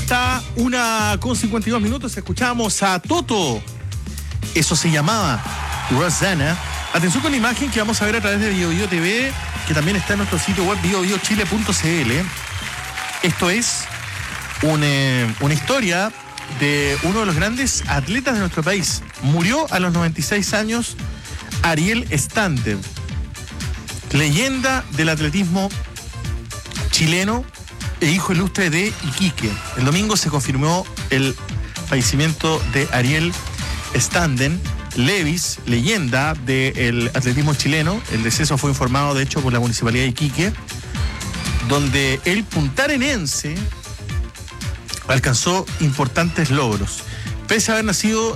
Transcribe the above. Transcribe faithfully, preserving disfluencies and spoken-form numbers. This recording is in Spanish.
está, una con cincuenta y dos minutos. Escuchamos a Toto. Eso se llamaba Rosanna. Atención con la imagen que vamos a ver a través de Bio Bio T V, que también está en nuestro sitio web bio bio chile punto c l. Esto es un, eh, una historia de uno de los grandes atletas de nuestro país. Murió a los noventa y seis años Ariel Standen, leyenda del atletismo chileno e hijo ilustre de Iquique. El domingo se confirmó el fallecimiento de Ariel Standen Levis, leyenda del atletismo chileno. El deceso fue informado, de hecho, por la Municipalidad de Iquique, donde el puntarenense alcanzó importantes logros. Pese a haber nacido